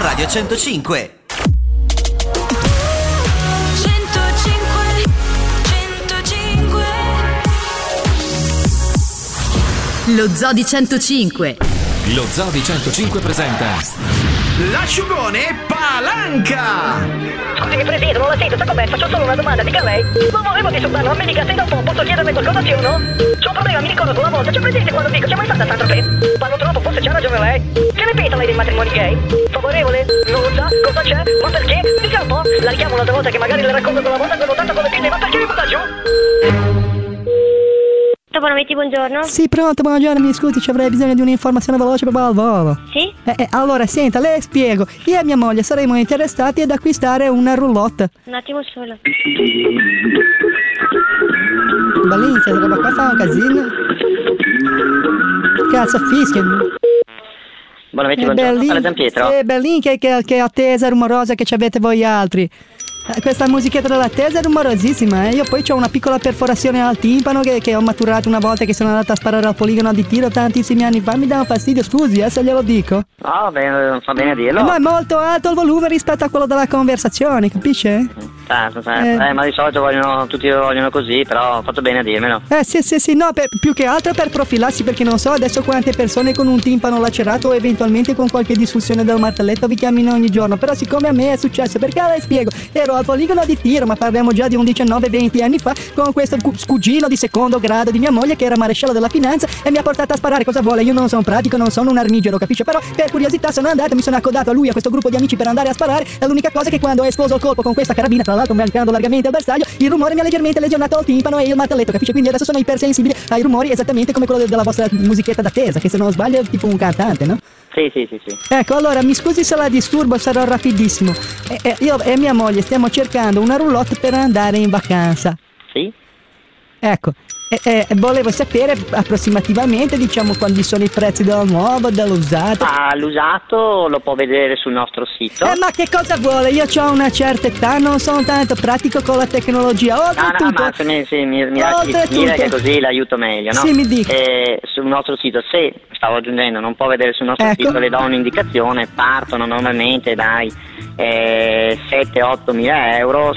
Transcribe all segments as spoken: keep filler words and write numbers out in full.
Radio centocinque. Lo Zoo di centocinque. Lo Zoo di centocinque presenta l'asciugone Palanca. Scusi Presidente, non la sento, sta com'è? Faccio solo una domanda, dica lei. Non volevo disturbarlo, a me dica se dopo posso chiederle qualcosa sì o no? C'ho un problema, mi ricordo con la volta, c'è presente quando dico, c'è mai stata Sandra Pe? Parlo troppo, forse c'ha ragione lei. Che ne pensa lei dei matrimoni gay? Favorevole? Non lo sa? Cosa c'è? Ma perché? Dica un po', la richiamo un'altra volta che magari le racconto con la volta quello tanto come pinne, ma perché mi butta giù? Bonametti, buongiorno. Sì, pronto, buongiorno, mi scusi, ci avrei bisogno di un'informazione veloce per al volo. Sì? Eh, eh, allora, senta, le spiego. Io e mia moglie saremo interessati ad acquistare una roulotte. Un attimo solo. Balin, se roba qua fa un casino. Cazzo, fischiano. Bonametti, buongiorno, parla Gian Pietro. Sì, Berlin, che, che, che attesa rumorosa che ci avete voi altri. Questa musichetta dell'attesa è rumorosissima, eh? Io poi ho una piccola perforazione al timpano che, che ho maturato una volta che sono andata a sparare al poligono di tiro tantissimi anni fa. Mi dà un fastidio, scusi, eh, se glielo dico. No, beh, fa bene a dirlo. Ma è molto alto il volume rispetto a quello della conversazione, capisce? Certo, certo. Eh. Eh, ma di solito vogliono, tutti vogliono così, però ho fatto bene a dirmelo. Eh sì, sì, sì, no, per, più che altro per profilarsi, perché non so adesso quante persone con un timpano lacerato o eventualmente con qualche disfunzione del martelletto vi chiamino ogni giorno. Però siccome a me è successo, perché le spiego, ero al poligono di tiro, ma parliamo già di un diciannove venti anni fa, con questo cugino di secondo grado di mia moglie che era maresciallo della finanza e mi ha portato a sparare. Cosa vuole? Io non sono pratico, non sono un armigero, capisce? Però per curiosità sono andato, mi sono accodato a lui, a questo gruppo di amici per andare a sparare, e l'unica cosa è che quando è esploso il colpo con questa carabina, tra l'altro mancando largamente al bersaglio, il rumore mi ha leggermente lesionato il timpano e il martelletto, capisce? Quindi adesso sono ipersensibile ai rumori, esattamente come quello della vostra musichetta d'attesa, che se non sbaglio è tipo un cantante, no? Sì, sì, sì, sì. Ecco, allora mi scusi se la disturbo, sarò rapidissimo. E, e, io e mia moglie stiamo cercando una roulotte per andare in vacanza. Sì? Ecco, e, e volevo sapere approssimativamente, diciamo, quali sono i prezzi della nuova, dell'usato. Ah, l'usato lo può vedere sul nostro sito. Eh, ma che cosa vuole? Io ho una certa età, non sono tanto pratico con la tecnologia. Oltretutto, no, no, ma se mi, se mi, mi lasci dire che così l'aiuto meglio, no? Sì, mi dica. Eh, sul nostro sito, se stavo aggiungendo, non può vedere sul nostro ecco. sito, le do un'indicazione, partono normalmente dai eh, sette otto mila euro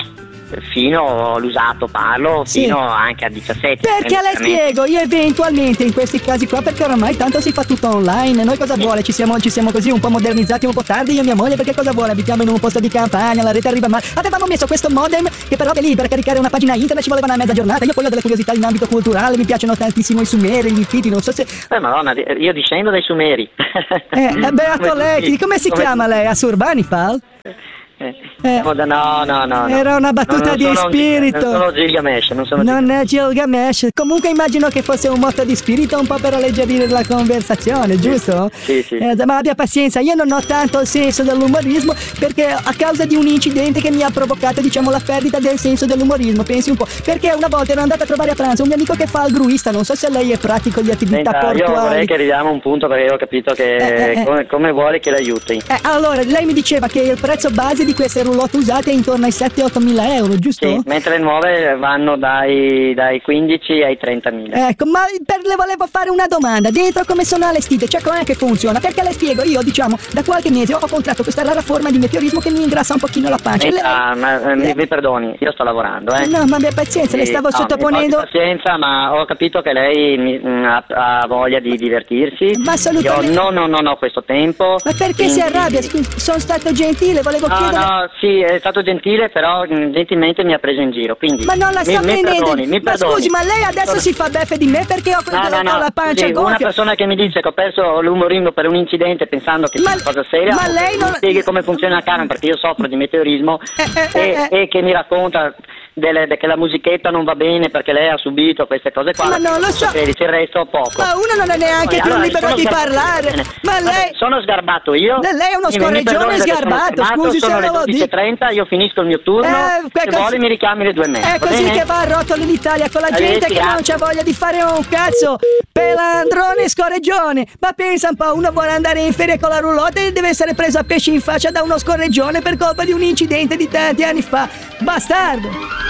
fino all'usato, parlo, sì. fino anche a diciassette. Perché le spiego, io eventualmente in questi casi qua, perché oramai tanto si fa tutto online, noi cosa vuole? Ci siamo, ci siamo così un po' modernizzati un po' tardi, io e mia moglie, perché cosa vuole? Abitiamo in un posto di campagna, la rete arriva male. Avevamo messo questo modem che però è lì per caricare una pagina internet ci voleva una mezza giornata. Io poi ho delle curiosità in ambito culturale, mi piacciono tantissimo i sumeri, gli ittiti, non so se... Eh madonna, io discendo dai sumeri. Eh, beato lei, come si come chiama lei? Assurbanipal? Eh, eh, no, no, no, no. Era una battuta non, non di sono, spirito. Non sono Gilgamesh, non sono Non è Gilgamesh. Comunque immagino che fosse un motto di spirito un po' per alleggerire la conversazione, giusto? Sì, sì. Eh, ma abbia pazienza, io non ho tanto il senso dell'umorismo perché a causa di un incidente che mi ha provocato, diciamo, la perdita del senso dell'umorismo. Pensi un po'. Perché una volta ero andata a trovare a pranzo un mio amico che fa il gruista, non so se lei è pratico di attività Senta, portuali. io vorrei che arriviamo a un punto perché ho capito che eh, eh, come, come vuole che l'aiuti. Eh, allora, lei mi diceva che il prezzo base di queste roulotte usate è intorno ai sette otto mila euro, giusto? Sì, mentre le nuove vanno dai, dai quindici ai trentamila. Ecco, ma per, le volevo fare una domanda. Dentro come sono allestite? Cioè com'è che funziona? Perché le spiego, io diciamo da qualche mese ho contratto questa rara forma di meteorismo che mi ingrassa un pochino la pancia. Senta, lei... ma, eh, le... mi perdoni, io sto lavorando, eh. No, ma abbia pazienza, sì, le stavo no, sottoponendo. Mi pazienza, ma ho capito che lei mi, mh, ha, ha voglia di divertirsi. Ma assolutamente. Io no, no, non ho questo tempo. Ma perché quindi... si arrabbia? Scusi, sono stato gentile, volevo no, chiedere. No, sì, è stato gentile, però mh, gentilmente mi ha preso in giro, quindi ma non la sta mi, mi perdoni, mi ma perdoni. scusi, ma lei adesso si fa beffe di me perché ho, no, no, no, ho la pancia sì, gonfia. Una persona che mi dice che ho perso l'umorismo per un incidente pensando che ma, sia una cosa seria, ma lei non mi spieghi come funziona la carne, perché io soffro di meteorismo eh, eh, e, eh, e che mi racconta delle, de, che la musichetta non va bene perché lei ha subito queste cose qua. Ma non lo so. Credi, il resto poco. Ma uno non è neanche più allora, libero di parlare. Bene. Ma lei sono sgarbato io. Lei è uno scorreggione sgarbato. Scusi se sono non le lo dodici e trenta, io finisco il mio turno. Eh, se così, vuole mi richiami le due e mezza. È così bene? che va a rotoli l'Italia con la Avete, gente che grazie. non c'ha voglia di fare un cazzo. Pelandrone scorreggione. Ma pensa un po', uno vuole andare in ferie con la roulotte e deve essere preso a pesci in faccia da uno scorreggione per colpa di un incidente di tanti anni fa. Bastardo.